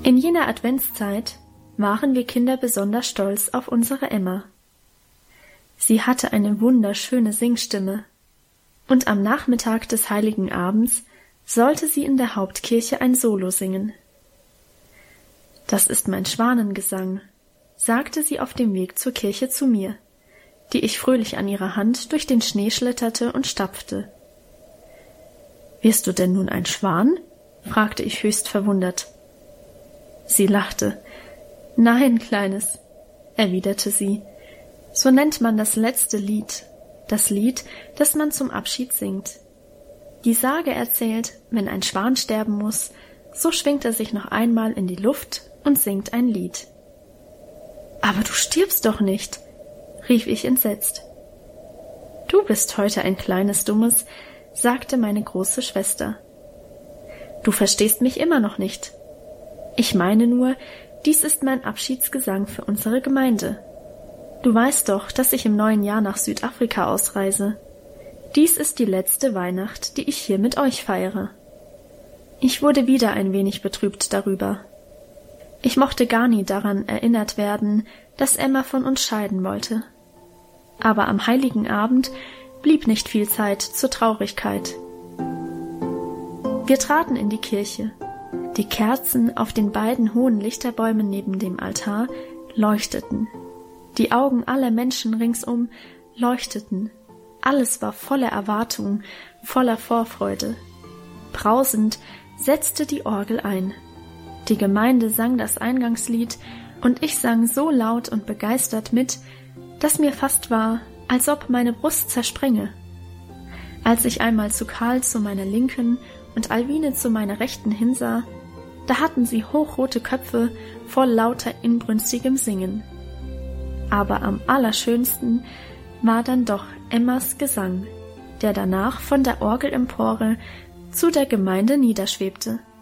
In jener Adventszeit waren wir Kinder besonders stolz auf unsere Emma. Sie hatte eine wunderschöne Singstimme, und am Nachmittag des Heiligen Abends sollte sie in der Hauptkirche ein Solo singen. »Das ist mein Schwanengesang«, sagte sie auf dem Weg zur Kirche zu mir, die ich fröhlich an ihrer Hand durch den Schnee schlitterte und stapfte. »Wirst du denn nun ein Schwan?« fragte ich höchst verwundert. Sie lachte. »Nein, Kleines«, erwiderte sie, »so nennt man das letzte Lied, das Lied, das man zum Abschied singt. Die Sage erzählt, wenn ein Schwan sterben muss, so schwingt er sich noch einmal in die Luft und singt ein Lied.« »Aber du stirbst doch nicht«, rief ich entsetzt. »Du bist heute ein kleines Dummes«, sagte meine große Schwester. »Du verstehst mich immer noch nicht. Ich meine nur, dies ist mein Abschiedsgesang für unsere Gemeinde. Du weißt doch, dass ich im neuen Jahr nach Südafrika ausreise. Dies ist die letzte Weihnacht, die ich hier mit euch feiere.« Ich wurde wieder ein wenig betrübt darüber. Ich mochte gar nie daran erinnert werden, dass Emma von uns scheiden wollte. Aber am Heiligen Abend blieb nicht viel Zeit zur Traurigkeit. Wir traten in die Kirche. Die Kerzen auf den beiden hohen Lichterbäumen neben dem Altar leuchteten. Die Augen aller Menschen ringsum leuchteten. Alles war voller Erwartung, voller Vorfreude. Brausend setzte die Orgel ein. Die Gemeinde sang das Eingangslied, und ich sang so laut und begeistert mit, dass mir fast war, als ob meine Brust zerspränge. Als ich einmal zu Karl zu meiner Linken und Alwine zu meiner Rechten hinsah, da hatten sie hochrote Köpfe voll lauter inbrünstigem Singen. Aber am allerschönsten war dann doch Emmas Gesang, der danach von der Orgelempore zu der Gemeinde niederschwebte.